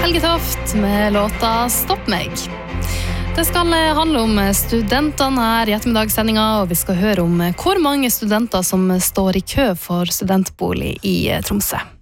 Helge Toft med låta Stopp meg. Det skal handle om studentene her i ettermiddagssendingen, og vi skal høre om hvor mange studenter som står i kø for studentbolig i Tromsø.